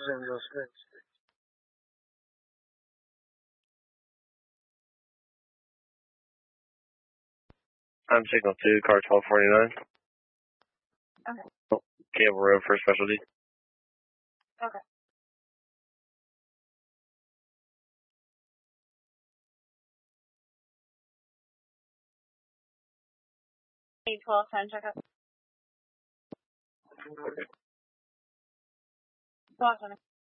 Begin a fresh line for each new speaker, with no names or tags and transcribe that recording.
I'm signal 2, car 1249.
Okay.
Campbell Road for specialty.
Okay. 1210, check out. 1220.